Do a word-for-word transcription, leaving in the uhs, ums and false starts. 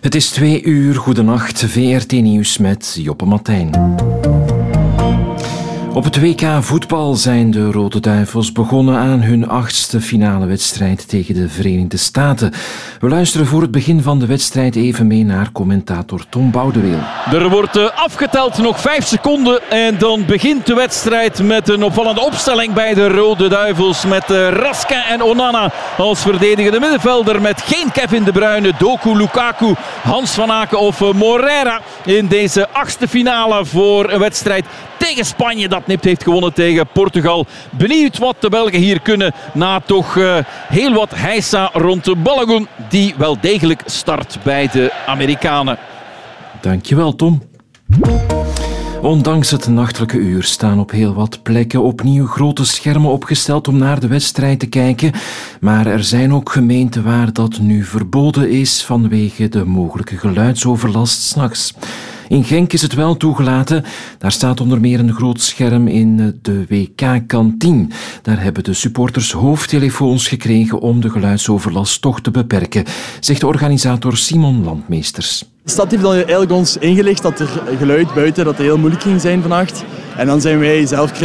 Het is twee uur, goedenacht, V R T Nieuws met Joppe Martijn. Op het W K voetbal zijn de Rode Duivels begonnen aan hun achtste finale wedstrijd tegen de Verenigde Staten. We luisteren voor het begin van de wedstrijd even mee naar commentator Tom Boudeweel. Er wordt uh, afgeteld, nog vijf seconden en dan begint de wedstrijd met een opvallende opstelling bij de Rode Duivels. Met uh, Raska en Onana als verdedigende middenvelder, met geen Kevin De Bruyne, Doku, Lukaku, Hans van Aken of uh, Moreira in deze achtste finale voor een wedstrijd tegen Spanje dat nipt heeft gewonnen tegen Portugal. Benieuwd wat de Belgen hier kunnen na toch uh, heel wat heisa rond de Balogun, die wel degelijk start bij de Amerikanen. Dankjewel, Tom. Ondanks het nachtelijke uur staan op heel wat plekken opnieuw grote schermen opgesteld om naar de wedstrijd te kijken. Maar er zijn ook gemeenten waar dat nu verboden is vanwege de mogelijke geluidsoverlast 's nachts. In Genk is het wel toegelaten. Daar staat onder meer een groot scherm in de W K-kantine. Daar hebben de supporters hoofdtelefoons gekregen om de geluidsoverlast toch te beperken, zegt de organisator Simon Landmeesters. De stad heeft dan eigenlijk ons ingelicht dat er geluid buiten dat het heel moeilijk ging zijn vannacht. En dan zijn wij zelf